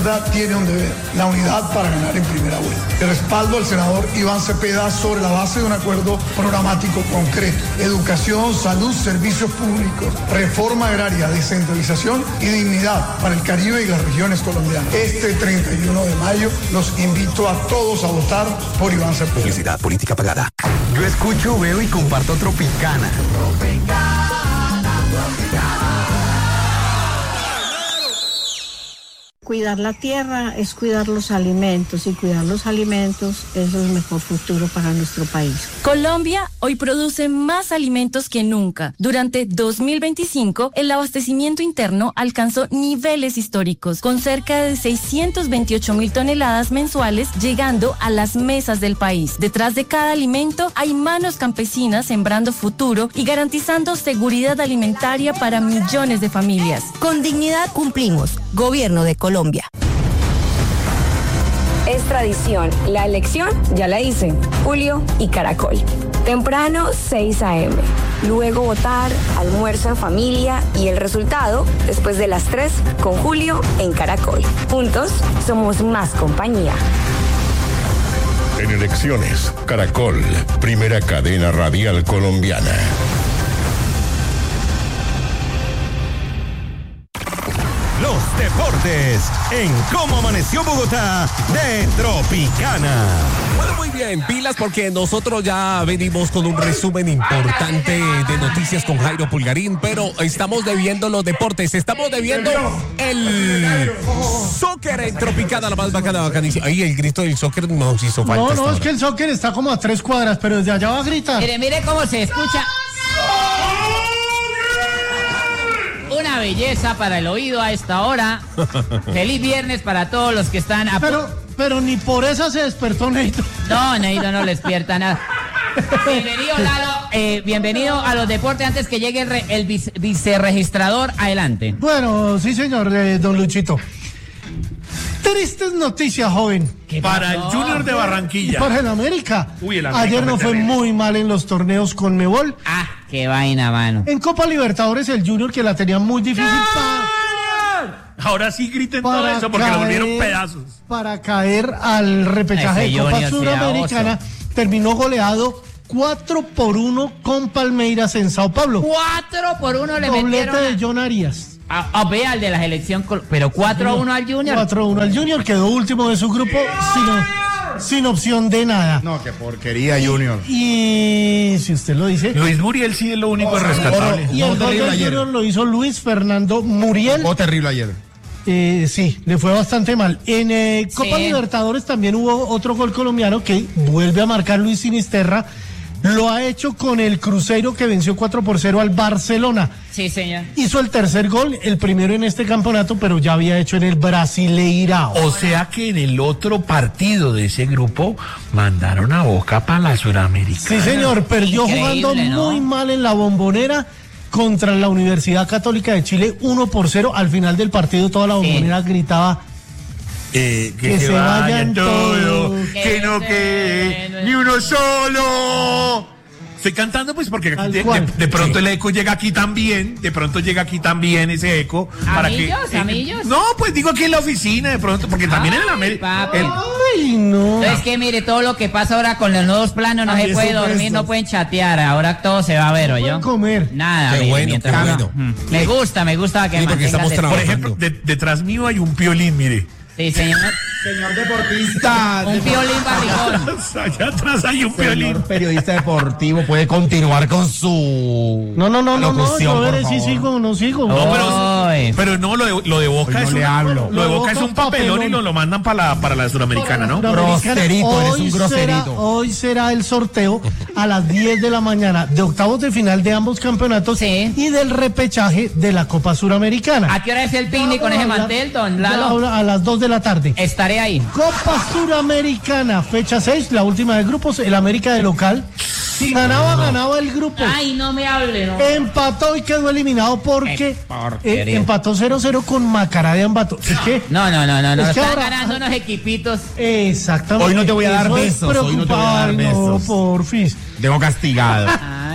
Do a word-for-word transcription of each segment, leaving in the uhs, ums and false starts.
Tiene un deber, la unidad para ganar en primera vuelta. El respaldo al senador Iván Cepeda sobre la base de un acuerdo programático concreto. Educación, salud, servicios públicos, reforma agraria, descentralización y dignidad para el Caribe y las regiones colombianas. Este treinta y uno de mayo los invito a todos a votar por Iván Cepeda. Publicidad política pagada. Yo escucho, veo y comparto Tropicana. Tropicana, Tropicana. Cuidar la tierra es cuidar los alimentos y cuidar los alimentos es el mejor futuro para nuestro país. Colombia hoy produce más alimentos que nunca. Durante dos mil veinticinco, el abastecimiento interno alcanzó niveles históricos, con cerca de seiscientos veintiocho mil toneladas mensuales llegando a las mesas del país. Detrás de cada alimento hay manos campesinas sembrando futuro y garantizando seguridad alimentaria para millones de familias. Con dignidad cumplimos. Gobierno de Colombia. Es tradición, la elección ya la hice, Julio y Caracol. Temprano seis a.m., luego votar, almuerzo en familia y el resultado después de las tres con Julio en Caracol. Juntos somos más compañía. En elecciones, Caracol, primera cadena radial colombiana. Los deportes en Cómo Amaneció Bogotá de Tropicana. Bueno, muy bien, pilas porque nosotros ya venimos con un resumen importante de noticias con Jairo Pulgarín, pero estamos debiendo los deportes, estamos debiendo el soccer en Tropicana, la más bacana, bacanísima. Ahí el grito del soccer nos hizo falta. No, no, es ahora. Que el soccer está como a tres cuadras, pero desde allá va a gritar. Mire, mire cómo se escucha. Una belleza para el oído a esta hora. Feliz viernes para todos los que están a... Pero, pero ni por esa se despertó Neito. No, Neito no le despierta nada. Bienvenido, Lalo. Eh, bienvenido a los deportes. Antes que llegue el, re, el vice, vicerregistrador, adelante. Bueno, sí, señor, eh, don Luchito. Tristes noticias, joven. Para el Junior de Barranquilla. Y para el América. Uy, el América. Ayer no fue muy mal en los torneos con Mebol. Ah, qué vaina, mano. En Copa Libertadores, el Junior, que la tenía muy difícil para... Ahora sí griten todo eso porque caer, lo volvieron pedazos. Para caer al repechaje de Copa Suramericana, terminó goleado cuatro por uno con Palmeiras en Sao Paulo. cuatro por uno le Doblete metieron. Doblete de John Arias. Ah, ah, vea, el de la selección, pero cuatro a uno al Junior. cuatro a uno al Junior, quedó último de su grupo sin, sin opción de nada. No, qué porquería, Junior. Y, y si usted lo dice... Luis Muriel sí es lo único oh, rescatable. Y el gol del Junior lo hizo Luis Fernando Muriel. Fue terrible ayer. Eh, sí, le fue bastante mal. En eh, Copa sí. Libertadores también hubo otro gol colombiano que vuelve a marcar Luis Sinisterra. Lo ha hecho con el Cruzeiro, que venció cuatro por cero al Barcelona. Sí, señor. Hizo el tercer gol, el primero en este campeonato, pero ya había hecho en el Brasileirao. O sea que en el otro partido de ese grupo mandaron a Boca para la Suramericana. Sí, señor, perdió Increíble, jugando ¿no? muy mal en la Bombonera contra la Universidad Católica de Chile, uno por cero. Al final del partido toda la Bombonera sí. gritaba... Eh, que, que se, se vayan, vayan todos, todos, que, que no quede ni uno solo. Estoy cantando pues porque de, de, de pronto sí. el eco llega aquí también, de pronto llega aquí también ese eco. Para ¿Amillos? que, eh, ¿Amillos? No, pues digo aquí en la oficina de pronto, porque también en el América. Ay, no. Es que mire, todo lo que pasa ahora con los nuevos planos, no Ay, se puede dormir, esto. no pueden chatear, ahora todo se va a ver, no ¿o yo? comer. Nada, qué mire, bueno, mientras qué uno, bueno. mm, me gusta, me gusta que sí, porque estamos Por ejemplo, de, detrás mío hay un piolín, mire. Sí, señor. Señor deportista. Un violín barrigón. Allá atrás hay un violín. Señor periodista deportivo, puede continuar con su. No, no, no, no, no. Yo veré si favor. sigo o no sigo. No, pero, pero no, lo de, lo de Boca Hoy es no un, le hablo. Lo de Boca es un papelón, papelón y lo, lo mandan para la, para la Suramericana, ¿no? Groserito, eres un groserito. Será, hoy será el sorteo a las diez de la mañana de octavos de final de ambos campeonatos sí. y del repechaje de la Copa Suramericana. ¿A qué hora es el picnic con ese mantel, don Lalo? A las dos de la tarde. Estaré ahí. Copa Suramericana, fecha seis, la última de grupos, el América de local. Si ganaba, no. ganaba el grupo. Ay, no me hable, no. Empató y quedó eliminado porque eh, empató cero cero con Macará de Ambato. Es que, no, no, no, no, no. Están ahora, ganando unos equipitos. Exactamente. Hoy no te voy a dar Eso besos. Hoy no te voy a dar besos. No, porfis. Debo castigado. Ay,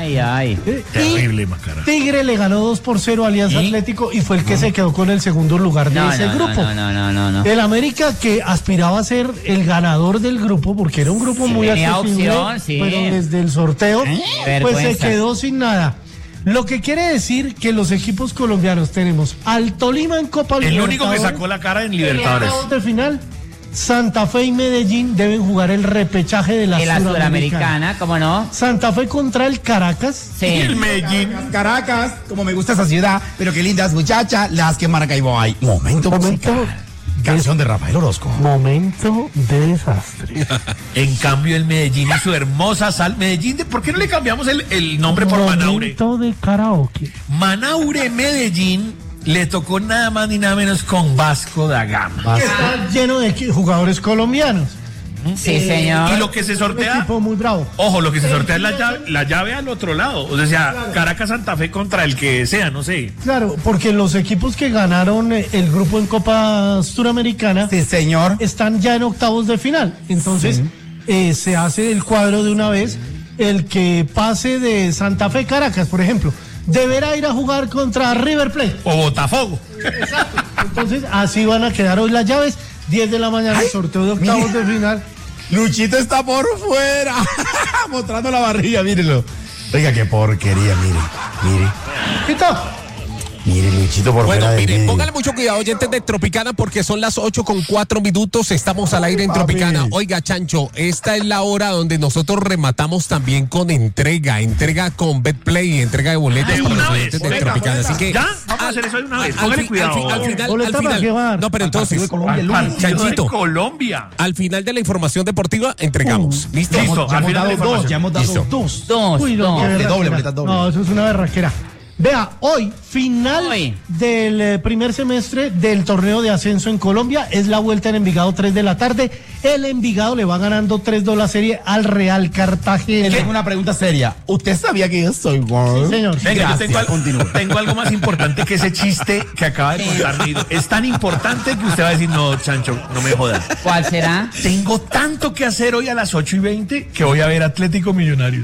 Ay, ay. Eh, Terrible, y Macara. Tigre le ganó dos por cero a Alianza ¿Y? Atlético y fue el que no. se quedó con el segundo lugar de No, ese no, grupo. no, no, no, no, no. El América, que aspiraba a ser el ganador del grupo, porque era un grupo Sí, muy tenía accesible, opción, sí. pero desde el sorteo, ¿Eh? pues se Vergüenza. quedó sin nada. Lo que quiere decir que los equipos colombianos tenemos al Tolima en Copa El Libertadores. único que sacó la cara en Libertadores. De final, Santa Fe y Medellín deben jugar el repechaje de la, De la Suramericana. Suramericana, ¿cómo no? Santa Fe contra el Caracas. Sí. Y el Medellín. Caracas, como me gusta esa ciudad, pero qué lindas muchachas, las que Maracaibo hay. Momento, Momento musical. Canción de Rafael Orozco. Momento de desastre. En cambio, el Medellín y su hermosa sal. Medellín, de- ¿por qué no le cambiamos el, el nombre por Manaure? Momento de karaoke. Manaure Medellín le tocó nada más ni nada menos con Vasco da Gama. Está lleno de equi- jugadores colombianos. Sí, señor. Y lo que se Un sortea, equipo muy bravo. ojo, lo que se sortea es la llave, la llave al otro lado. O sea, Caracas Santa Fe contra el que sea, no sé. Claro, porque los equipos que ganaron eh, el grupo en Copa Suramericana Sí, señor. están ya en octavos de final. Entonces, eh, se hace el cuadro de una vez. El que pase de Santa Fe Caracas, por ejemplo, deberá ir a jugar contra River Plate. O Botafogo. Exacto. Entonces, así van a quedar hoy las llaves. diez de la mañana, el sorteo de octavos de final. Luchito está por fuera, mostrando la barriga, mírenlo. Oiga, qué porquería, mire, mire. ¿Qué tal? Mire, Luchito por Bueno, fuera de miren, medio. póngale mucho cuidado, oyentes de Tropicana, porque son las ocho con cuatro minutos, estamos al aire en Papi. Tropicana. Oiga, Chancho, esta es la hora donde nosotros rematamos también con entrega, entrega con BetPlay, entrega de boletas De para una los vez, oyentes de boleta, Tropicana. Así que, ¿Ya? Vamos a hacer eso de una vez. al Póngale fi- cuidado. Al, fi- al final, Boleta al para final. qué va. No, pero entonces, Al partido Chanchito, de Colombia. al final de la información deportiva entregamos. ¿Listo? Listo, Ya al hemos final de dado la dos, información. ya hemos dado Listo. dos. Dos, Uy, no, dos. qué Doble, berraquera. doble, boleta doble. No, eso es una berraquera. Vea, hoy, final Hoy. del eh, primer semestre del torneo de ascenso en Colombia, es la vuelta en Envigado, tres de la tarde. El Envigado le va ganando tres dos la serie al Real Cartagena. Tengo una pregunta seria. ¿Usted sabía que yo soy gol? Sí, señor. Venga, yo Gracias, tengo, al- continúe. tengo algo más importante que ese chiste que acaba de contar Nido. Es tan importante que usted va a decir, no, Chancho, no me jodas. ¿Cuál será? Tengo tanto que hacer hoy a las ocho y veinte que voy a ver Atlético Millonarios.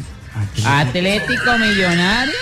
Atlético Millonario.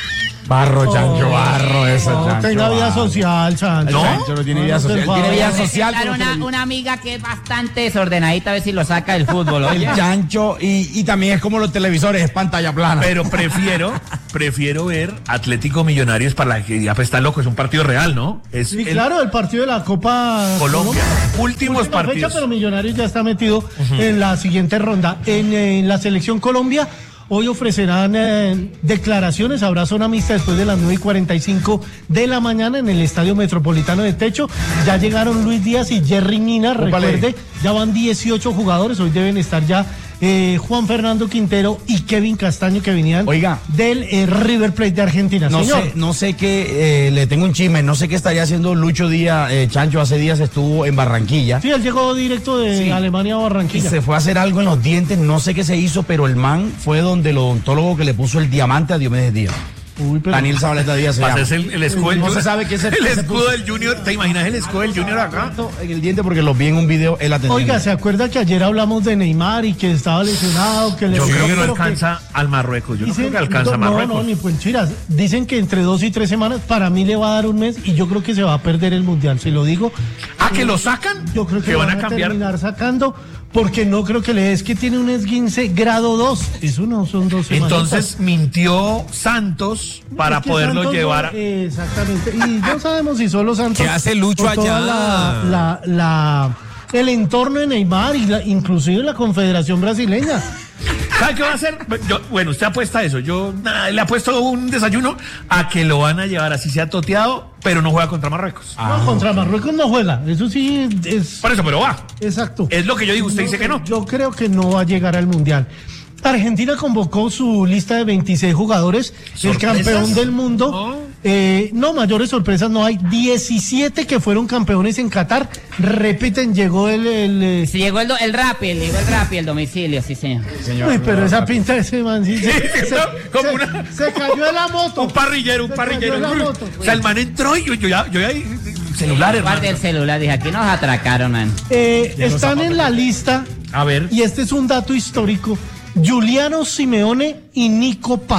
Barro, Chancho, barro, eso, No, Chancho. tenga vida barro. social, Chancho. ¿No? Chancho no tiene vida No, social. por Tiene vida favor. social. Presentar pero no una, se le- una amiga que es bastante desordenadita, a ver si lo saca del fútbol. El Oye. Chancho, y, y también es como los televisores, es pantalla plana. Pero prefiero, prefiero ver Atlético Millonarios para la que ya pues, está loco, es un partido real, ¿no? Es Sí, el claro, el partido de la Copa Colombia. Últimos Última partidos. fecha, pero Millonarios ya está metido en la siguiente ronda. En, eh, en la selección Colombia, hoy ofrecerán eh, declaraciones, habrá zona mixta después de las nueve y cuarenta y cinco de la mañana en el Estadio Metropolitano de Techo. Ya llegaron Luis Díaz y Jerry Mina, Ópale. recuerde, ya van dieciocho jugadores, hoy deben estar ya eh, Juan Fernando Quintero y Kevin Castaño, que venían Oiga. del eh, River Plate de Argentina. No Señor. sé, no sé qué, eh, le tengo un chisme, no sé qué estaría haciendo Lucho Díaz, eh, Chancho, hace días estuvo en Barranquilla. Sí, él llegó directo de Sí. Alemania a Y Barranquilla. se fue a hacer algo en los dientes, no sé qué se hizo, pero el man fue donde el odontólogo que le puso el diamante a Diomedes Díaz. Uy, pero- Daniel Zabaleta Díaz se Para llama. hacerse el, el escudo del No Junior. se sabe qué es el- el qué se escudo puso. del Junior. ¿Te imaginas el escudo del Junior acá? En el diente porque lo vi en un video él atendiendo. Oiga, ¿se acuerda que ayer hablamos de Neymar y que estaba lesionado? Que le Yo creo que no pero alcanza al Marruecos. Yo no dicen- creo que alcanza a no, Marruecos. No, ni Puenchiras. Dicen que entre dos y tres semanas, para mí le va a dar un mes y yo creo que se va a perder el Mundial. Se lo digo. ¿Ah, que lo sacan? Yo creo que, que van van a cambiar. terminar sacando porque no creo que le es que tiene un esguince grado dos. Eso no son dos semanas. Entonces mintió Santos para Es que poderlo Santos llevar no- a... Exactamente. Y no sabemos si solo Santos. ¿Qué hace Lucho o toda allá? La, la, la- el entorno de Neymar y la, inclusive la Confederación Brasileña. ¿Sabe qué va a hacer? Yo- bueno, usted apuesta a eso. Yo nada, le apuesto un desayuno a que lo van a llevar así sea toteado, pero no juega contra Marruecos. No, contra Marruecos no juega. Eso sí es. Por eso, pero va. Exacto. Es lo que yo digo. Usted dice que no. Yo creo que no va a llegar al Mundial. Argentina convocó su lista de veintiséis jugadores. El ¿Sorpresas? campeón del mundo. No. Eh, no, mayores sorpresas no hay. diecisiete que fueron campeones en Qatar. Repiten, llegó el. el, eh, Sí, llegó el, do- el Rappi, llegó el Rappi, el domicilio, sí, señor. Uy, pero esa pinta de ese man. Sí, se, Sí, se- ¿no? Como se- una- se cayó de la moto. Un parrillero, un Se parrillero. cayó de la moto. O sea, el man entró y yo, yo ya, yo ya, celular, hermano. Guarde el celular, dije, aquí nos atracaron, man. Eh, están en la lista. A ver. Y este es un dato histórico. Giuliano Simeone y Nico Paz.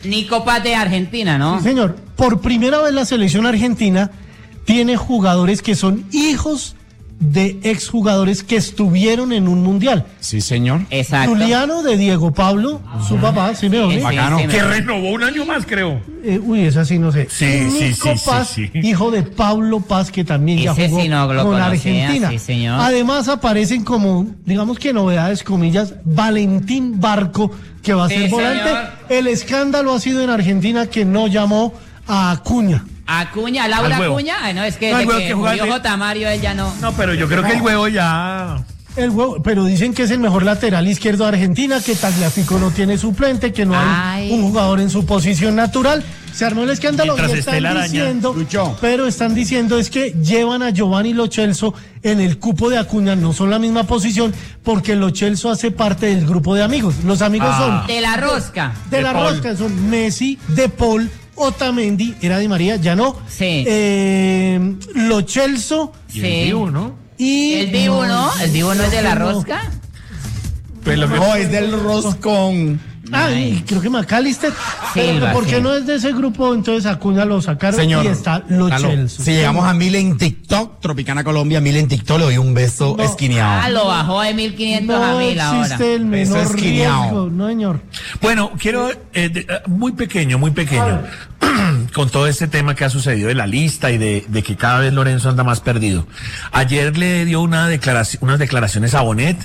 Nico Paz de Argentina, ¿no? Sí, señor. Por primera vez la selección argentina tiene jugadores que son hijos de exjugadores que estuvieron en un mundial. Sí, señor. Exacto. Juliano de Diego Pablo, Ajá. su papá, Simeone. Bacano. Que renovó un año más, creo. Eh, uy, esa sí no sé. Sí, y sí, Nico sí, Paz, sí, sí. hijo de Pablo Paz, que también Ese ya jugó sí no lo con conocía, Argentina. sí, señor. Además aparecen como, digamos que novedades, comillas, Valentín Barco, que va a Sí, ser volante. señor. El escándalo ha sido en Argentina que no llamó a Acuña. Acuña, Laura Acuña. Ay, no, es que No, el desde huevo que que murió jugaste- J. Mario él ya no. No, pero yo creo que el huevo ya. El huevo, pero dicen que es el mejor lateral izquierdo de Argentina, que Tagliafico no tiene suplente, que no hay Ay. un jugador en su posición natural. Se armó el escándalo Mientras y esté están la araña, diciendo, Lucho. pero están diciendo es que llevan a Giovanni Lo Celso en el cupo de Acuña, no son la misma posición, porque Lo Celso hace parte del grupo de amigos. Los amigos Ah. son De la rosca. de, De la Paul. rosca, son Messi, De Paul, Otamendi, era Di María, ya no. Sí. Eh, Lo Celso Y Sí. el Dibu, ¿no? y El Dibu, ¿no? El Dibu no es de la No. rosca. Pues lo que- No, es del roscón. Ah, y Ay. creo que McAllister. Pero Silva, ¿por qué sí. no es de ese grupo? Entonces Acuña lo sacaron Señor. y está Lo Aló. Celso. Si llegamos a mil en TikTok, Tropicana Colombia, mil en TikTok, le doy un beso No. esquineado. Ah, lo bajó de mil quinientos a No mil ahora. existe el Eso menor es quineado. riesgo, no señor. Bueno, quiero, eh, de- eh, muy pequeño, muy pequeño, con todo este tema que ha sucedido de la lista y de, de que cada vez Lorenzo anda más perdido. Ayer le dio una declaración, unas declaraciones a Bonet.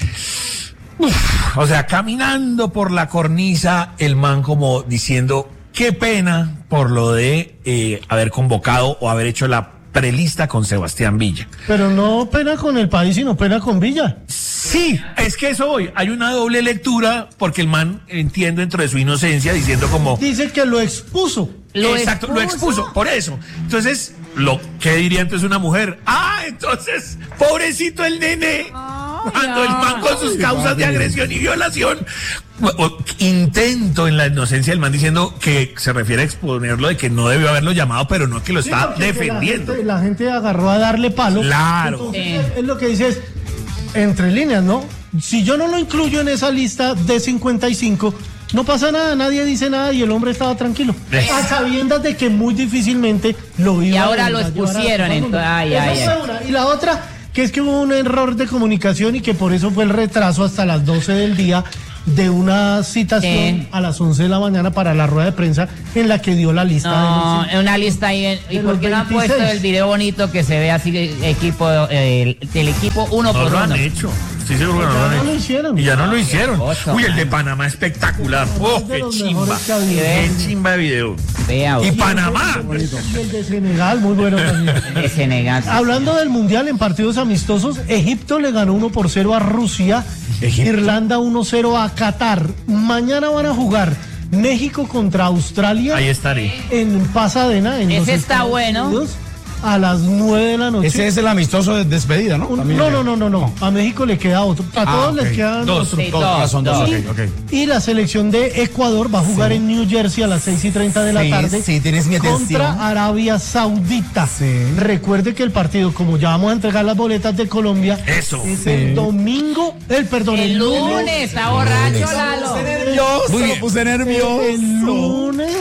Uf, o sea, caminando por la cornisa, el man como diciendo, qué pena por lo de eh, haber convocado o haber hecho la prelista con Sebastián Villa. Pero no pena con el país, sino pena con Villa. Sí, es que eso hoy, hay una doble lectura porque el man, entiendo dentro de su inocencia, diciendo como... Dice que lo expuso. ¿Lo Exacto, lo expuso, por eso. Entonces, lo que diría entonces una mujer, ah, entonces, pobrecito el nene, cuando el man con sus causas de agresión y violación, o- o- intento en la inocencia del man diciendo que se refiere a exponerlo de que no debió haberlo llamado, pero no que lo Sí, está porque es que defendiendo. La gente, la gente agarró a darle palo. Claro. Entonces, es lo que dice es, entre líneas, ¿no? Si yo no lo incluyo en esa lista de cincuenta y cinco, no pasa nada, nadie dice nada y el hombre estaba tranquilo. Eh. A sabiendas de que muy difícilmente lo iba Y ahora a lo llevar a expusieron, todo el mundo. entonces, ay, Esa ay, fue ay. una. Y la otra, que es que hubo un error de comunicación y que por eso fue el retraso hasta las doce del día de una citación Sí. a las once de la mañana para la rueda de prensa en la que dio la lista No, de los... en una lista ahí. en- ¿Y de por los qué no han veintiséis? puesto el video bonito que se ve así, eh, equipo, eh, el, del equipo uno No por lo uno? han hecho. Sí, seguro que no Ya lo han no hecho. lo hicieron. Y ya no lo hicieron. Ocho, Uy, el de man. Panamá espectacular. Oh, Es de qué los chimba. mejores que ha habido. Qué chimba de video. Vea, Y y Panamá. Y el de Senegal, muy bueno también. de Senegal. Hablando del Mundial en partidos amistosos, Egipto le ganó uno por cero a Rusia, Egipto. Irlanda uno cero a Qatar. Mañana van a jugar México contra Australia Ahí estaré. en Pasadena. En Ese los está Estados bueno. Unidos, a las nueve de la noche. Ese es el amistoso de despedida, ¿no? Un- También. no, no, no, no, no. A México le queda otro. A Ah, todos ok. les quedan Dos. otro. Sí, Dos, ah, son dos, dos. ok, ok. Y la selección de Ecuador va a jugar en New Jersey a las seis y treinta de la Sí, tarde. sí, tienes mi atención. Contra Arabia Saudita. Sí. Recuerde que el partido, como ya vamos a entregar las boletas de Colombia, Eso. es el domingo, el perdón, El lunes, está borracho, Lalo. Nervioso, Muy lo bien. puse nervioso. El lunes,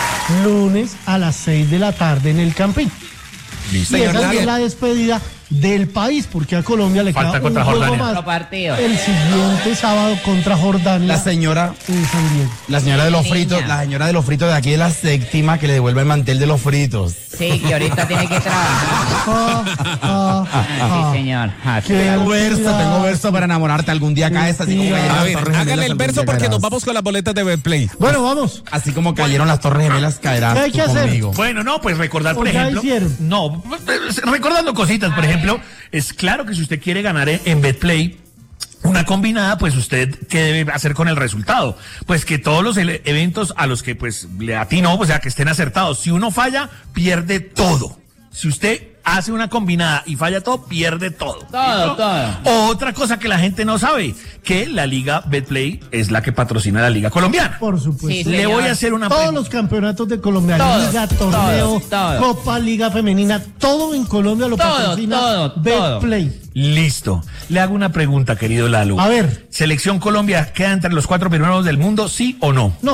lunes a las seis de la tarde en el Campín. Listo. Y Señor esa es Javier. la despedida del país, porque a Colombia le Falta queda contra un juego Jordania. más. Otro partido. El siguiente sábado contra Jordania La señora, en San Diego. la señora de los Niña. fritos, la señora de los fritos de aquí de la séptima que le devuelve el mantel de los fritos. Sí, que ahorita tiene que trabajar. Ah, ah, ah. Sí, señor. Ah, sí. Qué Tengo verso, cuidado. tengo verso para enamorarte. Algún día caes así como cayeron A las ver, Torres Gemelas, hágale el algún verso día porque caerás. nos vamos con las boletas de Betplay. Bueno, vamos. Así como cayeron las Torres Gemelas, caerás ¿Qué hay tú que hacer? conmigo. Bueno, no, pues recordar, por ¿O ya ejemplo. hicieron? No, recordando cositas, por ejemplo, es claro que si usted quiere ganar en en Betplay una combinada, pues usted, ¿qué debe hacer con el resultado? Pues que todos los ele- eventos a los que pues le atinó, o sea, que estén acertados. Si uno falla, pierde todo. Si usted hace una combinada y falla todo, pierde todo. Todo, todo. Otra cosa que la gente no sabe, que la Liga Betplay es la que patrocina la Liga Colombiana. Por supuesto. Sí, Le señor. voy a hacer una Todos pregunta. los campeonatos de Colombia, Todos, Liga, Torneo, todos, todos. Copa, Liga Femenina, todo en Colombia lo Todo, patrocina todo, todo. Betplay. Listo. Le hago una pregunta, querido Lalo. A ver. ¿Selección Colombia queda entre los cuatro primeros del mundo, sí o no? No,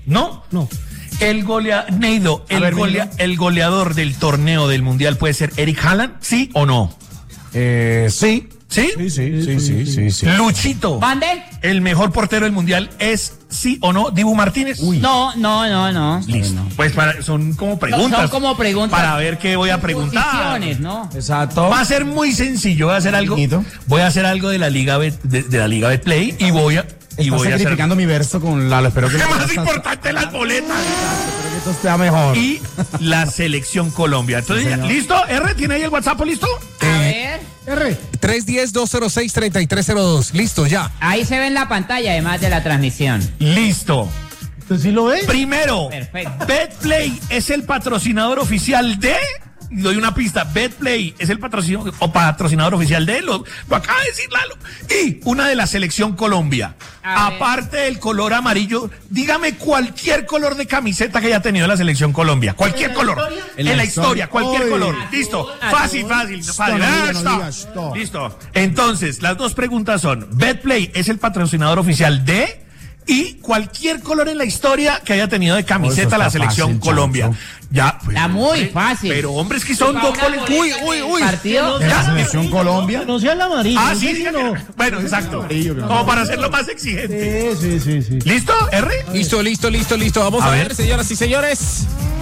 ¿No? No. El golea... Neido, el, ver, golea... el goleador del torneo del Mundial puede ser Eric Haaland, ¿sí o no? Eh, sí. ¿Sí? Sí, sí, sí, sí, sí, sí. Luchito. ¿Mande? El mejor portero del Mundial es, ¿sí o no, Dibu Martínez? Uy. No, no, no, no. Listo. No. Pues para, son como preguntas. Son como preguntas. Para ver qué voy a preguntar. Posiciones, ¿no? Exacto. Va a ser muy sencillo. Voy a hacer algo. Bonito. Voy a hacer algo de la Liga Bet- de, de la Liga Betplay y voy a y Estás voy a hacer. sacrificando mi verso con Lalo. Espero que ¿Qué lo más hagas- importante las boletas? Espero que esto sea mejor. Y la selección Colombia. Entonces, ya, ¿listo? R, ¿tiene ahí el WhatsApp listo? A ver. R. tres uno cero, dos cero seis, tres tres cero dos. Listo, ya. Ahí se ve en la pantalla, además de la transmisión. Listo. ¿Usted sí lo ve? Primero, Perfecto. Betplay es el patrocinador oficial de. Y doy una pista. Betplay es el patrocinador o patrocinador oficial de. Lo, lo acaba de decir Lalo. Y una de la selección Colombia. A ver. Aparte del color amarillo, dígame cualquier color de camiseta que haya tenido la selección Colombia. Cualquier color. En la, historia, cualquier Uy. color. Listo. Fácil, fácil, fácil. no Ah, diga, no stop. diga, stop. Listo. Entonces, las dos preguntas son: Betplay es el patrocinador oficial de. Y cualquier color en la historia que haya tenido de camiseta Oh, eso la está selección fácil, Colombia. Chancho. Ya, pues, Está muy hombre, fácil. Pero hombres que son Para dos una goles. Uy, boleta uy, de uy. partido. ¿De la selección Colombia? No sea el amarillo. Ah, no sí, sé sí, si no. bueno, exacto. Amarillo, Como para hacerlo más exigente. Sí, sí, sí, sí. ¿Listo, R? Listo, listo, listo, listo. Vamos A a, ver. ver, señoras y señores.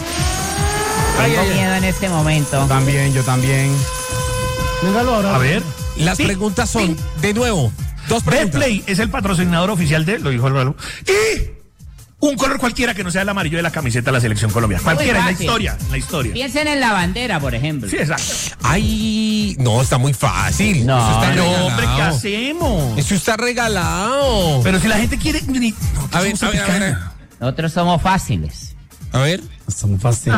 Ay, Tengo ay, ay. miedo en este momento. Yo también, yo también. Véngalo ahora. A ver. Las Sí, preguntas son, de nuevo, dos preguntas. Betplay es el patrocinador oficial de, lo dijo el Lalo. Y un color cualquiera que no sea el amarillo de la camiseta de la selección Colombia. Cualquiera, en la fácil. historia, en la historia. Piensen en la bandera, por ejemplo. Sí, exacto. Ay, no, está muy fácil. No, Eso está Pero, regalado. hombre, ¿qué hacemos? Eso está regalado. Pero si la gente quiere... ni- A ver, a ver, a ver. Nosotros somos fáciles. A ver. Son fáciles.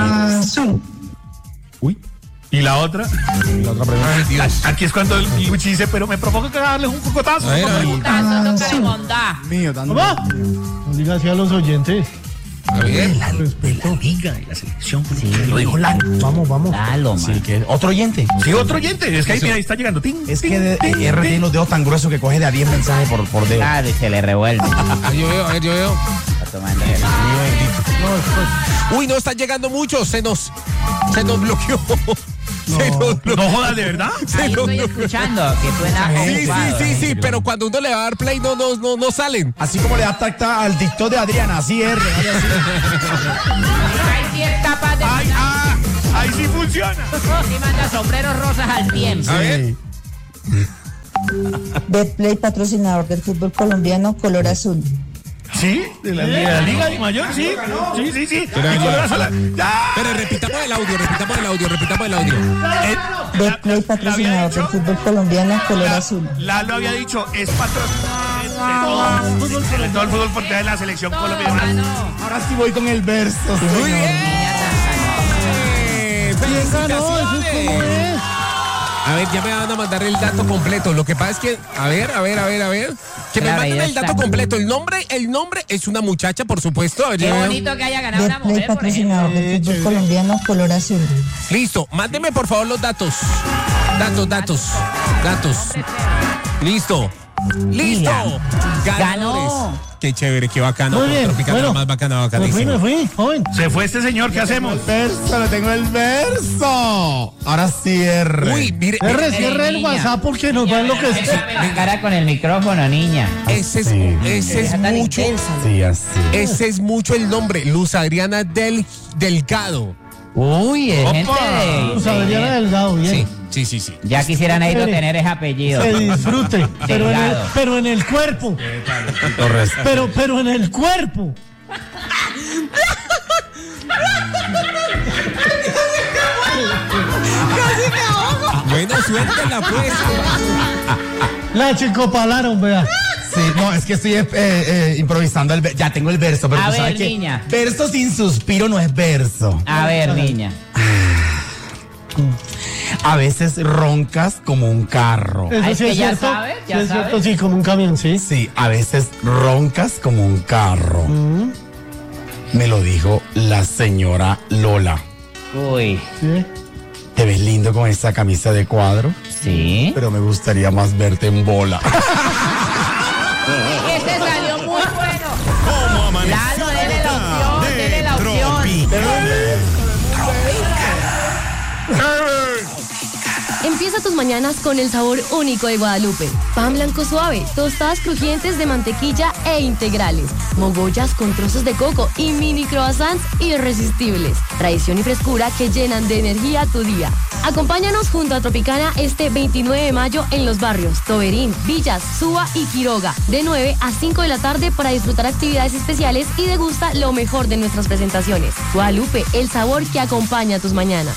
Uy. ¿Y la otra? La otra pregunta. Ay, Dios. Aquí es cuando el Luchi dice, pero me provoca que darles un cocotazo. A ver, a ver. Putazo, no queremos dar. Mío, también. ¿Cómo? No diga así a los oyentes. A ver. De la liga, de la selección. Lo dijo Lalo. Vamos, vamos. Dalo, Sí, man. que otro oyente. Sí, otro oyente. Es que ahí, mira, ahí está llegando. Ting, Es ting, que de, ting, R tiene ting. los dedos tan gruesos que coge de a diez mensajes por, por dedo. Claro, y se le revuelve. A ver, yo veo, a ver, yo veo. Está tomando el- Uy, no, están llegando muchos. Se nos, se nos bloqueó. Se nos bloqueó. No jodas, ¿de verdad? Se Ahí nos estoy bloqueó. escuchando que suena Sí, sí, ocupado. sí, sí, pero cuando uno le va a dar play no, no, no, no salen. Así como le da tacta al dictó de Adriana, así R. ¿vale? Así. Ahí sí es capaz de Ay, mandar, ah, ahí sí funciona. sí manda sombreros rosas al tiempo. A ver. Betplay, patrocinador del fútbol colombiano, color azul. Sí, de la, de la Liga de Mayor, sí. Sí, sí, sí. Y color azul. ¡Ya! Pero repitamos el audio, repitamos el audio, repitamos el audio. Eh, Betplay, patrocinador del fútbol colombiano, color azul. Lalo había dicho, es patrocinador de todo, de todo el fútbol por de la selección colombiana. Ahora sí voy con el verso. Muy señor. bien. ¿Quién ganó? ¿Eso es como ¡Felicitaciones! es? A ver, ya me van a mandar el dato completo. Lo que pasa es que, a ver, a ver, a ver, a ver. Que me Claro, manden ahí el dato está. completo. El nombre, el nombre es una muchacha, por supuesto. A ver, Qué yo veo. bonito que haya ganado una Betplay, mujer, por patrocinador ejemplo. del fútbol colombiano, color azul. Listo, mándenme por favor los datos. Datos, datos, datos. Listo. Listo. Ganadores. Ganó. Qué chévere, qué bacano. Muy bien. Tropicana, Bueno, más bacana, me fui, bacanísimo. me fui, joven. Se fue este señor, ¿qué hacemos? Verso, le tengo el verso. Ahora sí R. Uy, mire, R, Niña. cierre el WhatsApp porque nos va a enloquecer. Me cara con el micrófono, niña. ese es, Sí. ese es Deja tan mucho. intensa. Sí, así. Ese es mucho el nombre. Luz Adriana del Delgado. Uy, es gente de... Pues Adriana Delgado, bien. Sí, sí, sí, sí. Ya quisiera Neito Chévere. tener ese apellido. Se disfrute, pero en, el, Delgado. pero en el cuerpo. Torres. Pero, pero en el cuerpo. Bueno, suéltela pues. La chicopalaron, vea. Sí, no, es que estoy eh, eh, improvisando el ver- ya tengo el verso, pero A tú ver, sabes que niña. verso sin suspiro no es verso. A ver, niña. A veces roncas como un carro. Eso Ah, es sí que es ya cierto. sabe, Sí ya es sabe. cierto, sí, como un camión, sí. Sí, a veces roncas como un carro. Mm, Me lo dijo la señora Lola. Uy, sí. Te ves lindo con esa camisa de cuadro, sí. pero me gustaría más verte en bola. Ese salió muy bueno. ¿Cómo amaneció Lalo, dele la Bogotá? Empieza tus mañanas con el sabor único de Guadalupe. Pan blanco suave, tostadas crujientes de mantequilla e integrales, mogollas con trozos de coco y mini croissants irresistibles. Tradición y frescura que llenan de energía tu día. Acompáñanos junto a Tropicana este veintinueve de mayo en los barrios Toberín, Villas, Suba y Quiroga, de nueve a cinco de la tarde para disfrutar actividades especiales y degusta lo mejor de nuestras presentaciones. Guadalupe, el sabor que acompaña tus mañanas.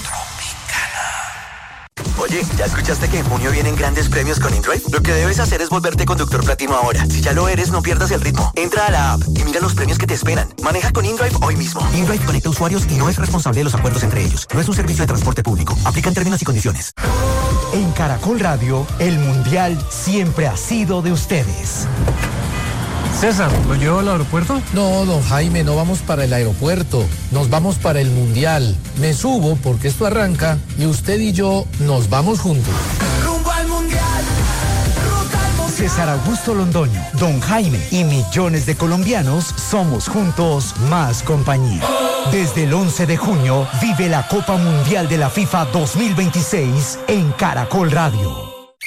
Oye, ¿ya escuchaste que en junio vienen grandes premios con InDrive? Lo que debes hacer es volverte conductor platino ahora. Si ya lo eres, no pierdas el ritmo. Entra a la app y mira los premios que te esperan. Maneja con InDrive hoy mismo. InDrive conecta usuarios y no es responsable de los acuerdos entre ellos. No es un servicio de transporte público. Aplican términos y condiciones. En Caracol Radio, el Mundial siempre ha sido de ustedes. César, ¿lo llevo al aeropuerto? No, don Jaime, no vamos para el aeropuerto. Nos vamos para el Mundial. Me subo porque esto arranca y usted y yo nos vamos juntos. ¡Rumbo al Mundial! ¡Ruta al Mundial! César Augusto Londoño, don Jaime y millones de colombianos somos juntos más compañía. Desde el once de junio, vive la Copa Mundial de la FIFA dos mil veintiséis en Caracol Radio.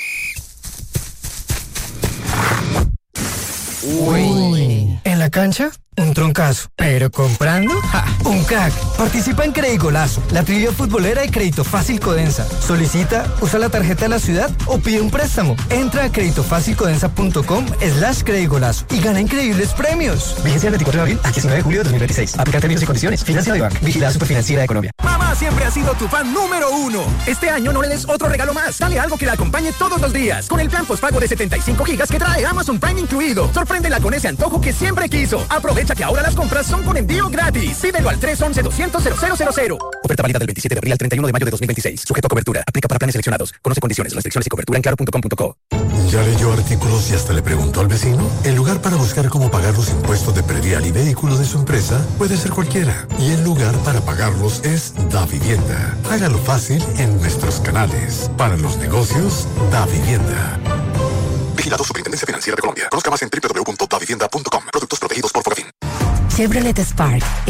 Uy. En la cancha, un troncazo. Pero comprando, ¡ja! Un crack. Participa en Credigolazo, la trivia futbolera de Crédito Fácil Codensa. Solicita, usa la tarjeta de la ciudad o pide un préstamo. Entra a creditofacilcodensa.com slash Credigolazo y gana increíbles premios. Vigencia del veinticuatro de abril al diecinueve de julio de dos mil veintiséis. Aplicar términos y condiciones. Financiado de Bank. Vigilada Superfinanciera de Colombia. Mamá siempre ha sido tu fan número uno. Este año no le des otro regalo más. Dale algo que la acompañe todos los días. Con el plan postpago de setenta y cinco gigas que trae Amazon Prime incluido. Sorpréndela con ese antojo que siempre quiso. Aprovecha que ahora las compras son con envío gratis. Pídelo al tres once doscientos cero cero cero cero. Oferta válida del veintisiete de abril al treinta y uno de mayo de dos mil veintiséis. Sujeto a cobertura. Aplica para planes seleccionados. Conoce condiciones, restricciones y cobertura en claro punto com punto co. ¿Ya leyó artículos y hasta le preguntó al vecino? El lugar para buscar cómo pagar los impuestos de predial y vehículos de su empresa puede ser cualquiera. Y el lugar para pagarlos es DaVivienda. Hágalo fácil en nuestros canales. Para los negocios, DaVivienda. Vigilado Superintendencia Financiera de Colombia. Conozca más en doble u doble u doble u punto davivienda punto com. Productos protegidos por Fogafín. Chevrolet Spark